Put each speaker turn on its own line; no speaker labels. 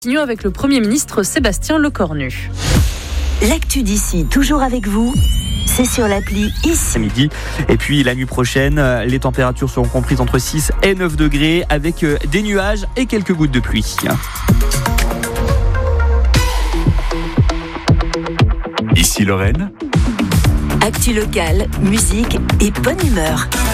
Continuons avec le Premier ministre Sébastien Lecornu.
L'actu d'ici, toujours avec vous, c'est sur l'appli ici.
Midi. Et puis la nuit prochaine, les températures seront comprises entre 6 et 9 degrés avec des nuages et quelques gouttes de pluie.
Ici Lorraine.
Actu locale, musique et bonne humeur.